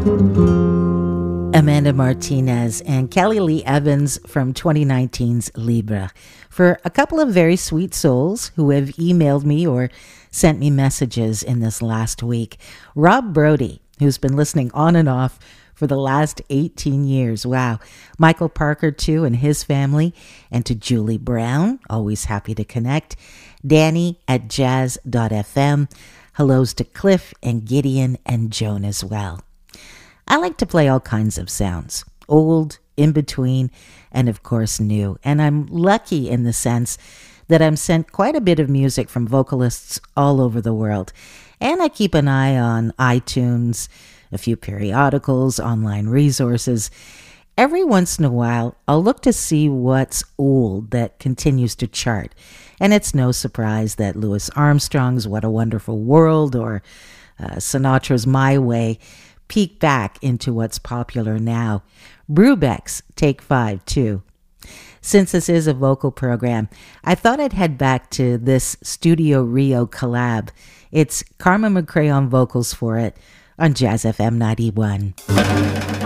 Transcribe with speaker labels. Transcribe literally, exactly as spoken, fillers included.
Speaker 1: Amanda Martinez and Kelly Lee Evans from twenty nineteen's Libra. For a couple of very sweet souls who have emailed me or sent me messages in this last week. Rob Brody, who's been listening on and off for the last eighteen years. Wow. Michael Parker, too, and his family. And to Julie Brown, always happy to connect. Danny at jazz dot f m. Hellos to Cliff and Gideon and Joan as well. I like to play all kinds of sounds, old, in between, and of course new. And I'm lucky in the sense that I'm sent quite a bit of music from vocalists all over the world. And I keep an eye on iTunes, a few periodicals, online resources. Every once in a while, I'll look to see what's old that continues to chart. And it's no surprise that Louis Armstrong's What a Wonderful World or uh, Sinatra's My Way peek back into what's popular now. Brubeck's Take Five, too. Since this is a vocal program, I thought I'd head back to this Studio Rio collab. It's Carmen McRae on vocals for it on Jazz F M ninety-one.